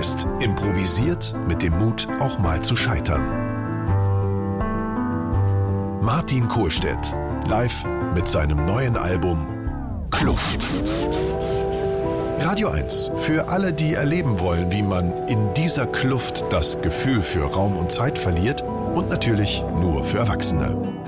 ist, improvisiert mit dem Mut, auch mal zu scheitern. Martin Kohlstedt, live mit seinem neuen Album Kluft. Radio 1, für alle, die erleben wollen, wie man in dieser Kluft das Gefühl für Raum und Zeit verliert, und natürlich nur für Erwachsene.